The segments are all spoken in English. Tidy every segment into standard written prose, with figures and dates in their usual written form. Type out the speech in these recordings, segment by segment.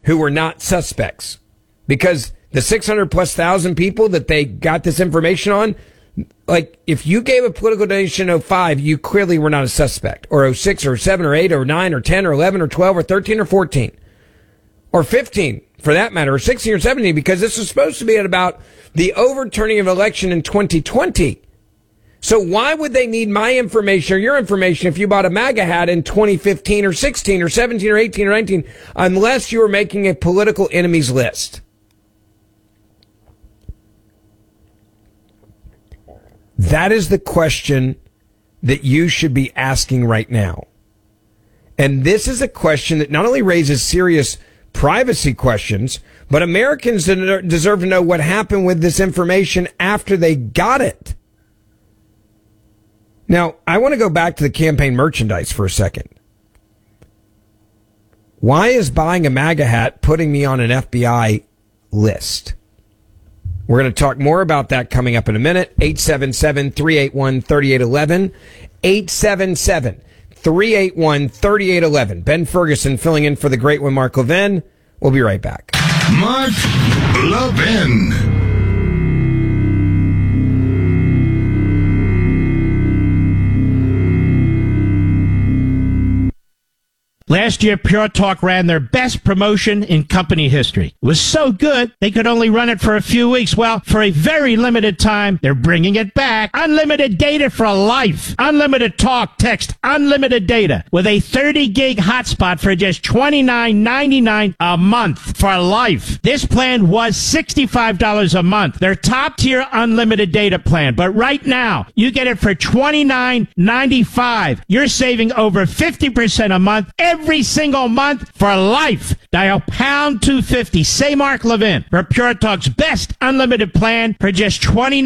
who were not suspects. Because the 600 plus thousand people that they got this information on, like, if you gave a political donation in 05, you clearly were not a suspect. Or 06 or 7 or 8 or 9 or 10 or 11 or 12 or 13 or 14. Or 15, for that matter, or 16 or 17, because this is supposed to be about the overturning of election in 2020. So why would they need my information or your information if you bought a MAGA hat in 2015 or 16 or 17 or 18 or 19, unless you were making a political enemies list? That is the question that you should be asking right now. And this is a question that not only raises serious privacy questions, but Americans deserve to know what happened with this information after they got it. Now, I want to go back to the campaign merchandise for a second. Why is buying a MAGA hat putting me on an FBI list? We're going to talk more about that coming up in a minute. 877-381-3811. 877-381-3811. Ben Ferguson filling in for the great one, Mark Levin. We'll be right back. Mark Levin. Last year, Pure Talk ran their best promotion in company history. It was so good, they could only run it for a few weeks. Well, for a very limited time, they're bringing it back. Unlimited data for life. Unlimited talk, text, unlimited data. With a 30-gig hotspot for just $29.99 a month for life. This plan was $65 a month. Their top-tier unlimited data plan. But right now, you get it for $29.95. You're saving over 50% a month every single month for life. Dial pound 250. Say Mark Levin for Pure Talk's best unlimited plan for just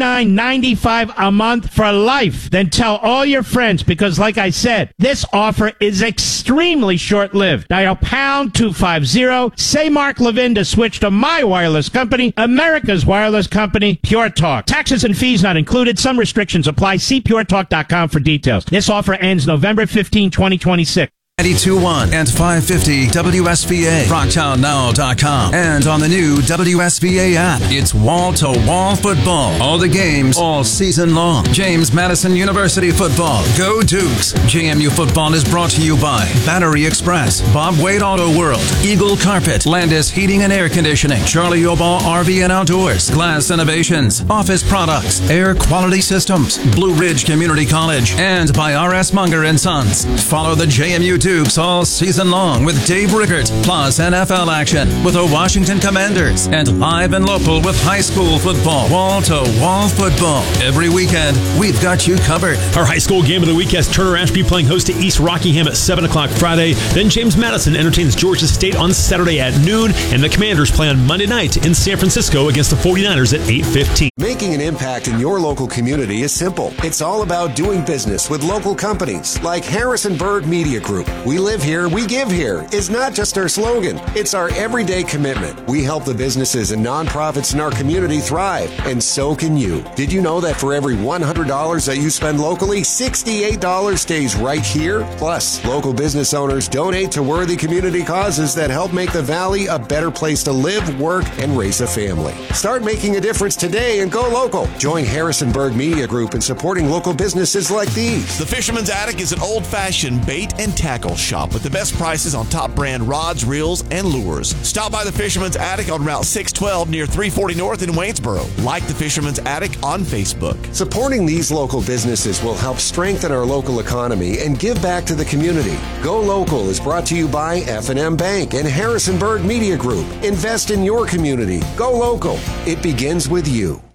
$29.95 a month for life. Then tell all your friends because, like I said, this offer is extremely short-lived. Dial pound 250. Say Mark Levin to switch to my wireless company, America's wireless company, Pure Talk. Taxes and fees not included. Some restrictions apply. See puretalk.com for details. This offer ends November 15, 2026. 92.1 and 550 WSVA, RocktownNow.com, and on the new WSVA app. It's wall-to-wall football. All the games, all season long. James Madison University football. Go Dukes. JMU football is brought to you by Battery Express, Bob Wade Auto World, Eagle Carpet, Landis Heating and Air Conditioning, Charlie Oball RV and Outdoors, Glass Innovations, Office Products, Air Quality Systems, Blue Ridge Community College, and by R.S. Munger and Sons. Follow the JMU Dukes all season long with Dave Rickert, plus NFL action with the Washington Commanders, and live and local with high school football, wall-to-wall football. Every weekend, we've got you covered. Our high school game of the week has Turner Ashby playing host to East Rockingham at 7 o'clock Friday. Then James Madison entertains Georgia State on Saturday at noon, and the Commanders play on Monday night in San Francisco against the 49ers at 8:15. Making an impact in your local community is simple. It's all about doing business with local companies like Harrisonburg Media Group. We live here, we give here is not just our slogan. It's our everyday commitment. We help the businesses and nonprofits in our community thrive, and so can you. Did you know that for every $100 that you spend locally, $68 stays right here? Plus, local business owners donate to worthy community causes that help make the Valley a better place to live, work, and raise a family. Start making a difference today and go local. Join Harrisonburg Media Group in supporting local businesses like these. The Fisherman's Attic is an old-fashioned bait and tackle shop with the best prices on top brand rods, reels, and lures. Stop by the Fisherman's Attic on Route 612 near 340 North in Waynesboro. Like the Fisherman's Attic on Facebook. Supporting these local businesses will help strengthen our local economy and give back to the community. Go Local is brought to you by F&M Bank and Harrisonburg Media Group. Invest in your community. Go local. It begins with you.